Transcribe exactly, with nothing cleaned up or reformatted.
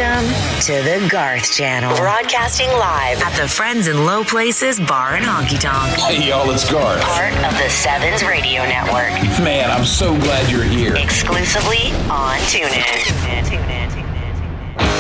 Welcome to the Garth Channel. Broadcasting live at the Friends in Low Places Bar and Honky Tonk. Hey, y'all, it's Garth. Part of the Sevens Radio Network. Man, I'm so glad you're here. Exclusively on TuneIn. TuneIn, TuneIn, TuneIn.